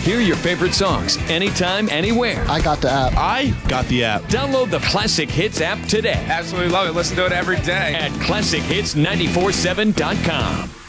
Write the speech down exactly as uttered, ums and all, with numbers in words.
Hear your favorite songs anytime, anywhere. I got the app. I got the app. Download the Classic Hits app today Absolutely love it. Listen to it every day. at classic hits nine four seven dot com.